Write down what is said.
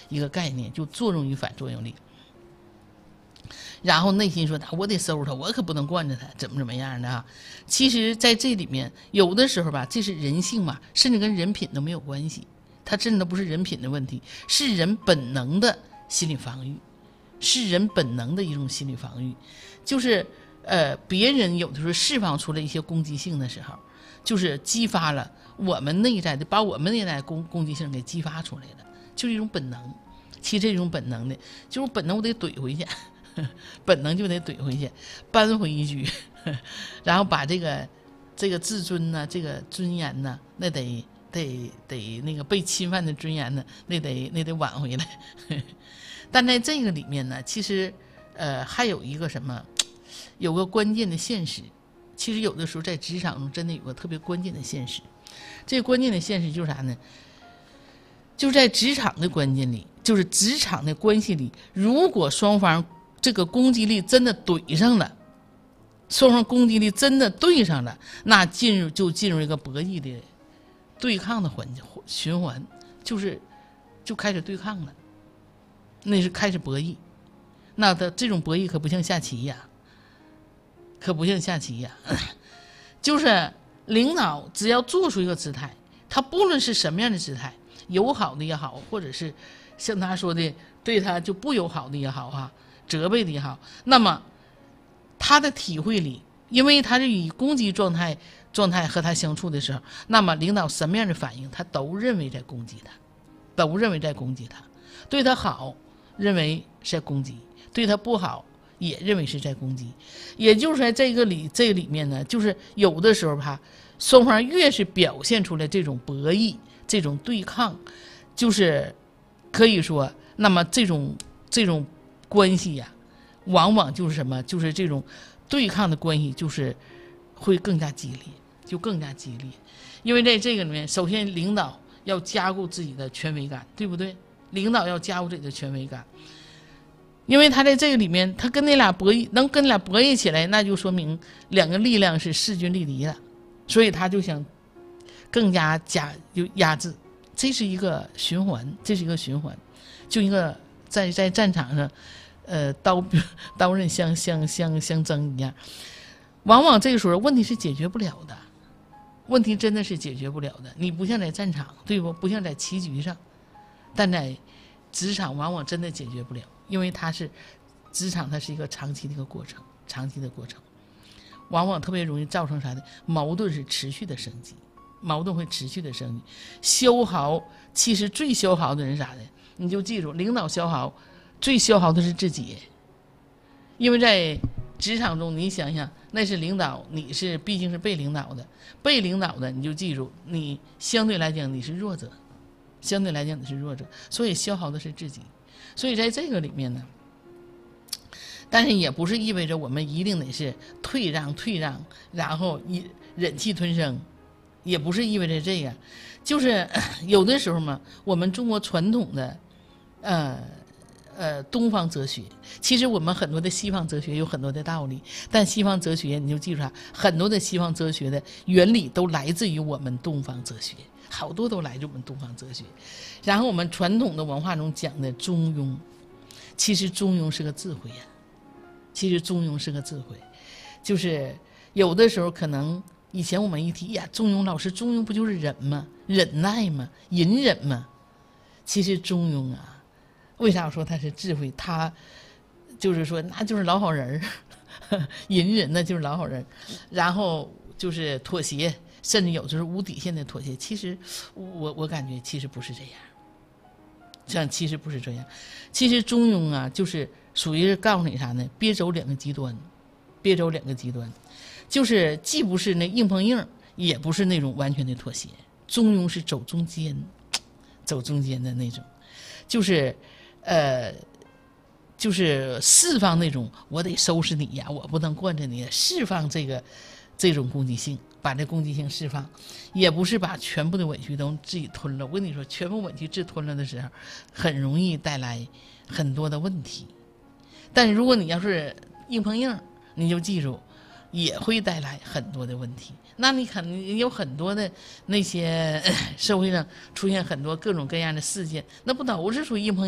一个概念，就作用与反作用力。然后内心说我得收拾他，我可不能惯着他，怎么样的啊？其实在这里面有的时候吧，这是人性嘛，甚至跟人品都没有关系，它真的不是人品的问题，是人本能的心理防御，是人本能的一种心理防御。就是别人有的时候释放出了一些攻击性的时候，就是激发了我们内在的，把我们内在攻击性给激发出来了，就是一种本能。其实这种本能的，就是本能我得怼回去，本能就得怼回去，扳回一局，然后把这个自尊呢，这个尊严呢，那得那个被侵犯的尊严呢，那得挽回来。但在这个里面呢，其实还有一个什么，有个关键的现实。其实有的时候在职场中真的有个特别关键的现实，这个关键的现实就是啥呢？就是在职场的关键里，就是职场的关系里，如果双方这个攻击力真的怼上了，双方攻击力真的对上了，那进入一个博弈的对抗的循环，就开始对抗了，那是开始博弈。那这种博弈可不像下棋呀，就是领导只要做出一个姿态，他不论是什么样的姿态，友好的也好，或者是像他说的对他就不友好的也好啊，责备的也好，那么他的体会里，因为他是以攻击状态和他相处的时候，那么领导什么样的反应他都认为在攻击他，对他好认为是在攻击，对他不好也认为是在攻击。也就是在这个里面呢，就是有的时候双方越是表现出来这种博弈，这种对抗，就是可以说，那么这种关系呀，往往就是什么？就是这种对抗的关系，就是会更加激烈，因为在这个里面，首先领导要加固自己的权威感，对不对？领导要加固自己的权威感，因为他在这个里面，他跟那俩博弈，能跟那俩博弈起来，那就说明两个力量是势均力敌的，所以他就想更加压制，这是一个循环，就一个在战场上，刀刃相争一样。往往这个时候问题是解决不了的，问题真的是解决不了的。你不像在战场，对不？不像在棋局上，但在职场往往真的解决不了，因为职场它是一个长期的过程，往往特别容易造成啥的矛盾是持续的升级，消耗，其实最消耗的人啥的，你就记住，领导最消耗的是自己，因为在职场中，你想想，那是领导，你毕竟是被领导的，你就记住，你相对来讲你是弱者，所以消耗的是自己。所以在这个里面呢，但是也不是意味着我们一定得是退让，然后忍气吞声，也不是意味着这样。就是有的时候嘛，我们中国传统的东方哲学，其实我们很多的西方哲学有很多的道理，但西方哲学你就记住很多的西方哲学的原理都来自于我们东方哲学，好多都来自我们东方哲学。然后我们传统的文化中讲的中庸，其实中庸是个智慧呀，就是有的时候可能以前我们一提呀，中庸老师，中庸不就是忍吗？忍耐吗？隐忍吗？其实中庸啊，为啥我说他是智慧？他就是说那就是老好人隐忍那就是老好人，然后就是妥协，甚至有的时候无底线的妥协。其实我感觉其实不是这样，其实中庸啊，就是属于告诉你啥呢？别走两个极端，就是既不是那硬碰硬，也不是那种完全的妥协，中庸是走中间的那种，就是释放那种我得收拾你呀，我不能惯着你，释放这种攻击性，把这攻击性释放，也不是把全部的委屈都自己吞了。我跟你说，全部委屈自吞了的时候，很容易带来很多的问题。但如果你要是硬碰硬，你就记住，也会带来很多的问题。那你肯定有很多的那些社会上出现很多各种各样的事件，那不都是属于硬碰硬。